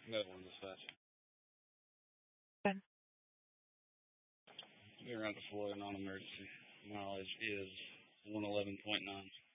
Another one dispatch. Then You're around to Florida non-emergency. Mileage is 111.9.